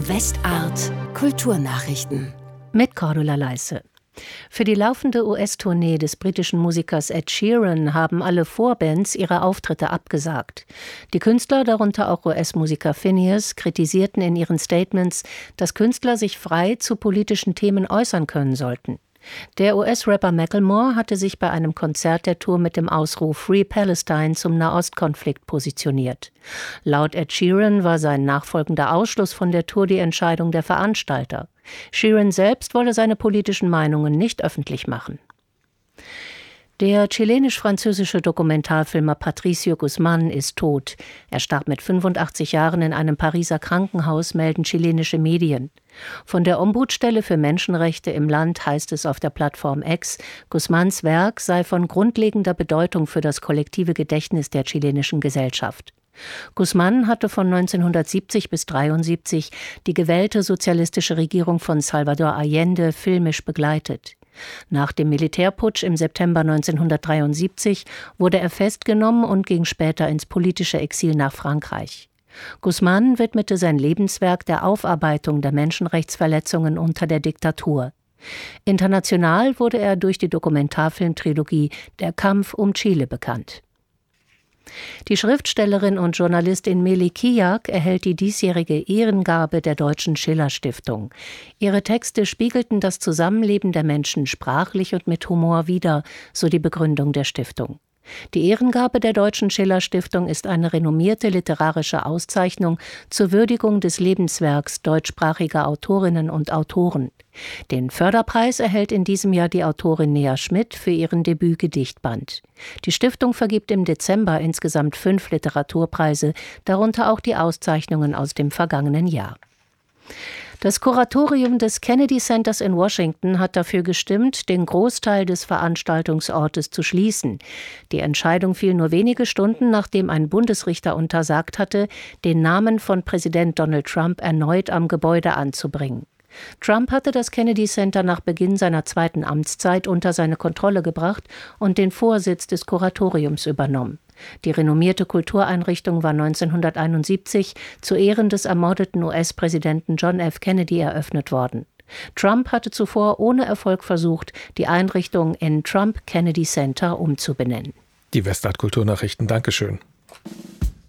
Westart Kulturnachrichten. Mit Cordula Leisse. Für die laufende US-Tournee des britischen Musikers Ed Sheeran haben alle Vorbands ihre Auftritte abgesagt. Die Künstler, darunter auch US-Musiker Finneas, kritisierten in ihren Statements, dass Künstler sich frei zu politischen Themen äußern können sollten. Der US-Rapper Macklemore hatte sich bei einem Konzert der Tour mit dem Ausruf Free Palestine zum Nahostkonflikt positioniert. Laut Ed Sheeran war sein nachfolgender Ausschluss von der Tour die Entscheidung der Veranstalter. Sheeran selbst wolle seine politischen Meinungen nicht öffentlich machen. Der chilenisch-französische Dokumentarfilmer Patricio Guzmán ist tot. Er starb mit 85 Jahren in einem Pariser Krankenhaus, melden chilenische Medien. Von der Ombudsstelle für Menschenrechte im Land heißt es auf der Plattform X, Guzmáns Werk sei von grundlegender Bedeutung für das kollektive Gedächtnis der chilenischen Gesellschaft. Guzmán hatte von 1970 bis 1973 die gewählte sozialistische Regierung von Salvador Allende filmisch begleitet. Nach dem Militärputsch im September 1973 wurde er festgenommen und ging später ins politische Exil nach Frankreich. Guzmán widmete sein Lebenswerk der Aufarbeitung der Menschenrechtsverletzungen unter der Diktatur. International wurde er durch die Dokumentarfilmtrilogie Der Kampf um Chile bekannt. Die Schriftstellerin und Journalistin Meli Kiak erhält die diesjährige Ehrengabe der Deutschen Schiller-Stiftung. Ihre Texte spiegelten das Zusammenleben der Menschen sprachlich und mit Humor wider, so die Begründung der Stiftung. Die Ehrengabe der Deutschen Schiller-Stiftung ist eine renommierte literarische Auszeichnung zur Würdigung des Lebenswerks deutschsprachiger Autorinnen und Autoren. Den Förderpreis erhält in diesem Jahr die Autorin Nea Schmidt für ihren Debüt-Gedichtband. Die Stiftung vergibt im Dezember insgesamt 5 Literaturpreise, darunter auch die Auszeichnungen aus dem vergangenen Jahr. Das Kuratorium des Kennedy Centers in Washington hat dafür gestimmt, den Großteil des Veranstaltungsortes zu schließen. Die Entscheidung fiel nur wenige Stunden, nachdem ein Bundesrichter untersagt hatte, den Namen von Präsident Donald Trump erneut am Gebäude anzubringen. Trump hatte das Kennedy Center nach Beginn seiner zweiten Amtszeit unter seine Kontrolle gebracht und den Vorsitz des Kuratoriums übernommen. Die renommierte Kultureinrichtung war 1971 zu Ehren des ermordeten US-Präsidenten John F. Kennedy eröffnet worden. Trump hatte zuvor ohne Erfolg versucht, die Einrichtung in Trump Kennedy Center umzubenennen. Die Westart Kulturnachrichten, Dankeschön.